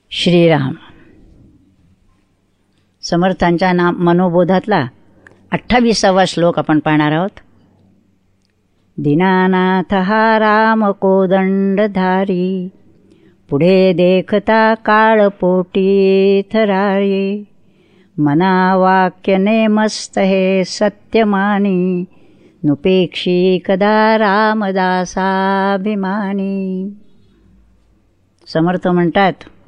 श्रीराम. समर्थांच्या मनोबोधातला 28वा श्लोक आपण पाहणार आहोत. दीनानाथ हा राम कोदंडधारी, पुढे देखता काळपोटी थरारी. मना वाक्य नेमस्त हे सत्यमानी, नुपेक्षी कदा रामदासाभिमानी. समर्थ म्हणतात,